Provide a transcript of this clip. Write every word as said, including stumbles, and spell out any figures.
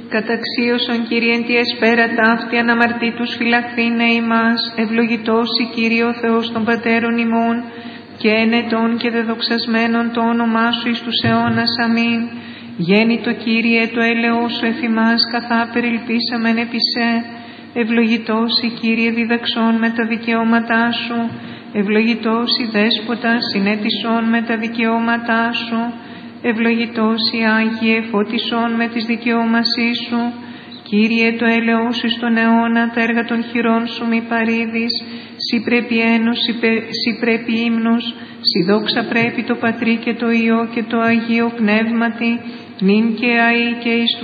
Καταξίωσον Κύριε τη εσπέρα ταύτη αναμαρτήτους φυλαχθήνε ημάς, ευλογητός η Κύριε ο Θεός των πατέρων ημών, και ενετών και δεδοξασμένων το όνομά σου εις τους αιώνας. Αμήν. Γέννητο Κύριε το έλεος σου εφ' ημάς, καθά περιλπίσαμεν επί σε. Ευλογητός η Κύριε διδαξών με τα δικαιώματά σου, ευλογητός η Δέσποτα συνέτησον με τα δικαιώματά σου, ευλογητός η Άγιε φώτισον με τις δικαιώμασή σου. Κύριε το έλεος σου στον αιώνα, τα έργα των χειρών σου μη παρήδεις. Συ πρέπει ένους, συ πρέπει ύμνους, συ δόξα πρέπει το Πατρί και το Υιό και το Αγίο Πνεύματι, νυν και αεί και εις